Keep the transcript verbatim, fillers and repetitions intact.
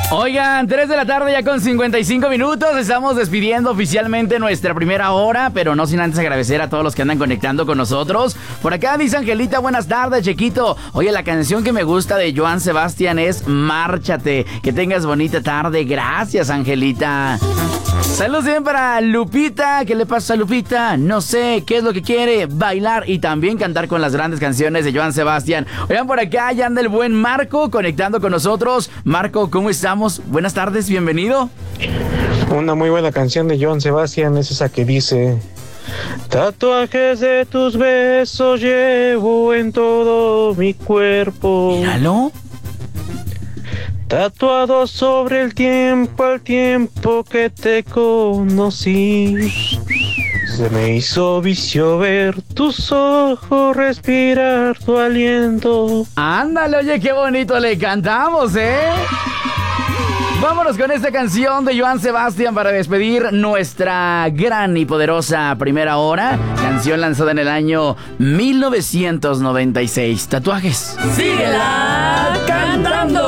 Oigan, tres de la tarde ya con cincuenta y cinco minutos. Estamos despidiendo oficialmente nuestra primera hora, pero no sin antes agradecer a todos los que andan conectando con nosotros. Por acá dice Angelita, buenas tardes, Chequito. Oye, la canción que me gusta de Joan Sebastián es Márchate. Que tengas bonita tarde. Gracias, Angelita. Saludos bien para Lupita. ¿Qué le pasa a Lupita? No sé, ¿qué es lo que quiere? Bailar y también cantar con las grandes canciones de Joan Sebastián. Oigan, por acá ya anda el buen Marco conectando con nosotros. Marco, ¿cómo estamos? Buenas tardes, bienvenido. Una muy buena canción de Joan Sebastián es esa que dice: tatuajes de tus besos llevo en todo mi cuerpo. Míralo. Tatuado sobre el tiempo, al tiempo que te conocí. Se me hizo vicio ver tus ojos, respirar tu aliento. Ándale, oye, qué bonito le cantamos, ¿eh? Vámonos con esta canción de Joan Sebastián para despedir nuestra gran y poderosa primera hora. Canción lanzada en el año mil novecientos noventa y seis. Tatuajes. ¡Síguela cantando!